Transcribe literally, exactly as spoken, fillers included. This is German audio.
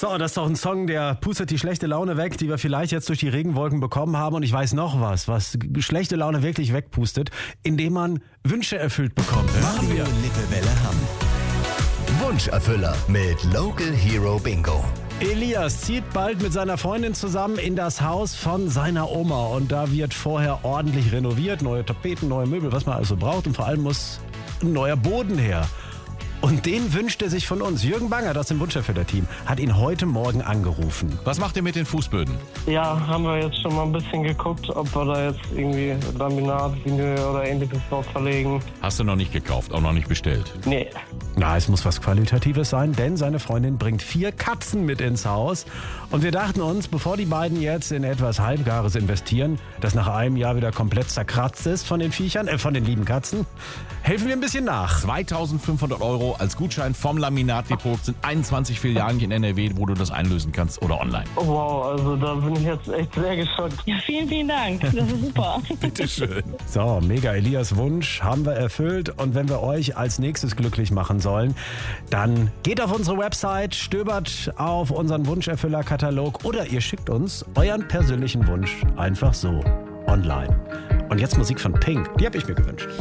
So, das ist doch ein Song, der pustet die schlechte Laune weg, die wir vielleicht jetzt durch die Regenwolken bekommen haben. Und ich weiß noch was, was schlechte Laune wirklich wegpustet, indem man Wünsche erfüllt bekommt. Mario Lippewelle Hamm. Wunscherfüller mit Local Hero Bingo. Elias zieht bald mit seiner Freundin zusammen in das Haus von seiner Oma. Und da wird vorher ordentlich renoviert, neue Tapeten, neue Möbel, was man also braucht. Und vor allem muss ein neuer Boden her. Und den wünscht er sich von uns. Jürgen Bangert aus dem Wunscherfüller-Team hat ihn heute Morgen angerufen. Was macht ihr mit den Fußböden? Ja, haben wir jetzt schon mal ein bisschen geguckt, ob wir da jetzt irgendwie Laminat, Vinyl oder ähnliches drauf verlegen. Hast du noch nicht gekauft, auch noch nicht bestellt? Nee. Na, es muss was Qualitatives sein, denn seine Freundin bringt vier Katzen mit ins Haus. Und wir dachten uns, bevor die beiden jetzt in etwas Halbgares investieren, das nach einem Jahr wieder komplett zerkratzt ist von den Viechern, äh, von den lieben Katzen, helfen wir ein bisschen nach. zweitausendfünfhundert Euro als Gutschein vom Laminat-Depot. Sind einundzwanzig Filialen in N R W, wo du das einlösen kannst oder online. Oh, wow, also da bin ich jetzt echt sehr geschockt. Ja, vielen, vielen Dank. Das ist super. Bitteschön. So, mega, Elias Wunsch haben wir erfüllt. Und wenn wir euch als nächstes glücklich machen sollen, dann geht auf unsere Website, stöbert auf unseren Wunscherfüller-Katalog oder ihr schickt uns euren persönlichen Wunsch einfach so online. Und jetzt Musik von Pink, die habe ich mir gewünscht.